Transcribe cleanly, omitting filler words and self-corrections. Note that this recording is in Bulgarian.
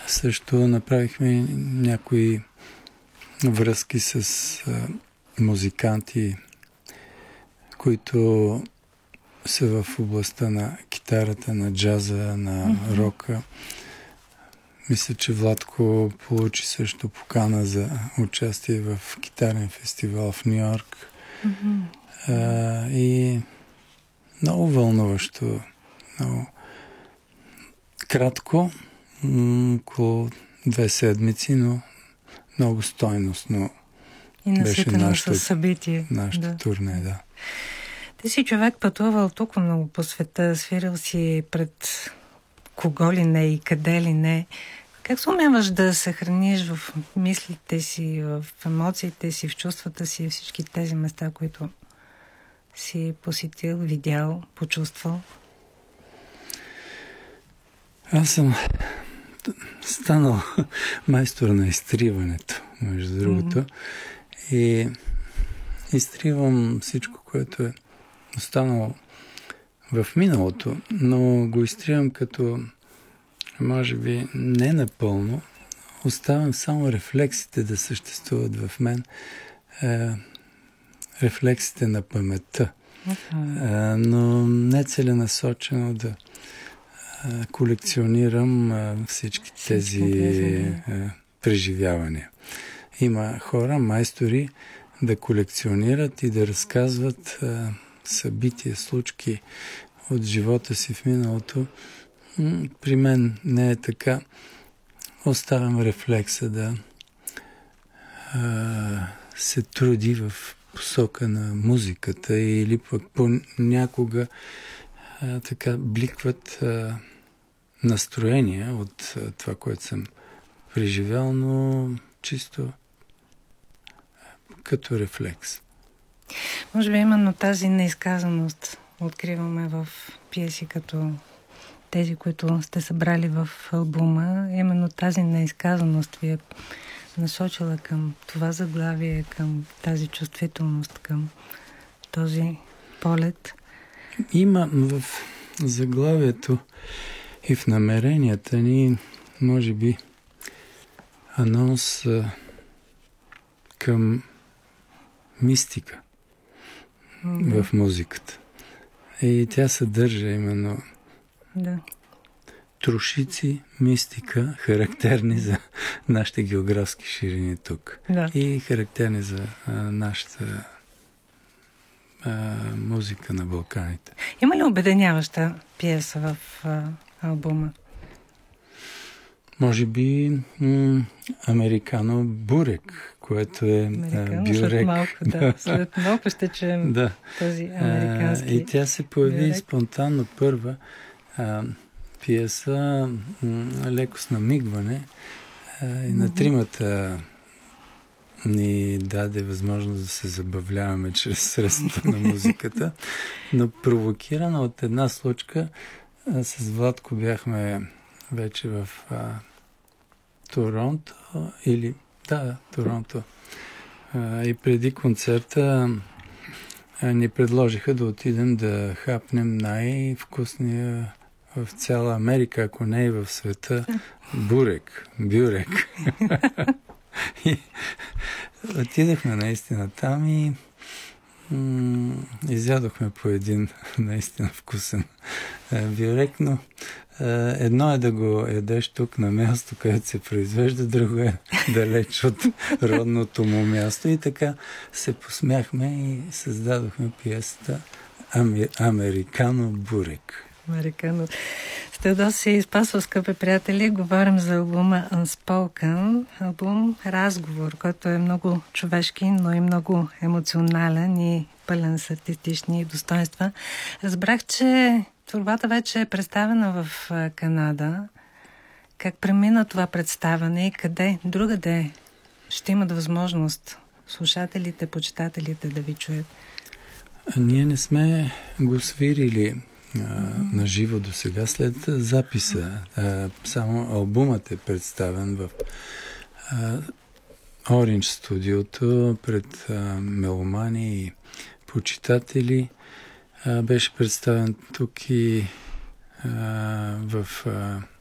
Също направихме някои връзки с музиканти, които са в областта на китарата, на джаза, на рока. Мисля, че Владко получи също покана за участие в китарен фестивал в Нью-Йорк. И много вълнуващо. Много кратко, около 2 седмици, но много стойностно беше нашето турне, да. Ти си човек пътувал толкова много по света, свирил си пред кого ли не и къде ли не. Как сумяваш да съхраниш в мислите си, в емоциите си, в чувствата си всички тези места, които си посетил, видял, почувствал? Аз съм станал майстор на изтриването, между другото. И изтривам всичко, което е останало в миналото, но го изтривам като, може би, не напълно. Оставям само рефлексите да съществуват в мен. Рефлексите на паметта. Но не целенасочено да колекционирам всички тези преживявания. Има хора, майстори, да колекционират и да разказват събития, случки от живота си в миналото. При мен не е така. Оставям рефлекса да се труди в посока на музиката или пък понякога така бликват настроения от това, което съм преживял, но чисто като рефлекс. Може би именно тази неизказаност откриваме в пиеси като тези, които сте събрали в албума. Именно тази неизказаност ви е насочила към това заглавие, към тази чувствителност, към този полет. Има в заглавието и в намеренията ни, може би, анонс към мистика в музиката. И тя съдържа именно трошици, мистика, характерни за нашите географски ширини тук. И характерни за нашата музика на Балканите. Има ли обединяваща пиеса в албума? Може би Американо Бурек, което е бюрек. След малко ще чуем този американски и тя се появи бюрек спонтанно първа пиеса, леко с намигване. И на тримата ни даде възможност да се забавляваме чрез средството на музиката. Но провокирана от една случка, с Владко бяхме вече в Торонто Торонто. И преди концерта ни предложиха да отидем да хапнем най-вкусния в цяла Америка, ако не и в света, бюрек. И отидахме наистина там и изядохме по един наистина вкусен бюрек, но едно е да го ядеш тук на място, където се произвежда, друго е далеч от родното му място. И така се посмяхме и създадохме пиесата Американо Бурек. Американо. С Теодосия и Спасов, скъпи приятели, говорим за албума Unspoken, албум разговор, който е много човешки, но и много емоционален и пълен с артистични достоинства. Разбрах, че творбата вече е представена в Канада. Как премина това представяне и къде другаде ще имат възможност слушателите, почитателите да ви чуят? Ние не сме го свирили на живо до сега след записа. Само албумът е представен в Ориндж студиото пред меломани и почитатели. Беше представен тук и в